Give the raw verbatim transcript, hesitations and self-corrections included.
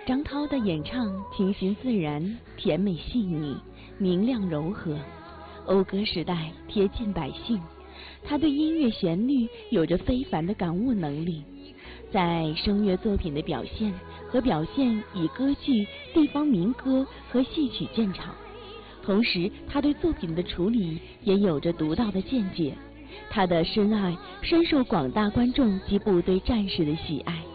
张涛的演唱清新自然，甜美细腻，明亮柔和，讴歌时代，贴近百姓。他对音乐旋律有着非凡的感悟能力，在声乐作品的表现和表现以歌剧、地方民歌和戏曲见长。同时，他对作品的处理也有着独到的见解。他的深爱深受广大观众及部队战士的喜爱。